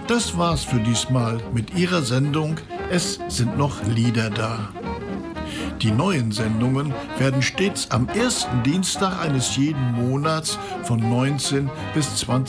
Das war's für diesmal mit Ihrer Sendung Es sind noch Lieder da. Die neuen Sendungen werden stets am ersten Dienstag eines jeden Monats von 19 bis 20